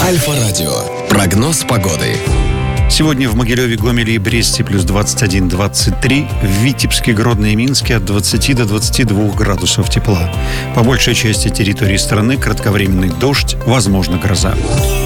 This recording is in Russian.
Альфа-радио. Прогноз погоды. Сегодня в Могилеве, Гомеле и Бресте плюс 21-23, в Витебске, Гродно и Минске от 20 до 22 градусов тепла. По большей части территории страны кратковременный дождь, возможно гроза.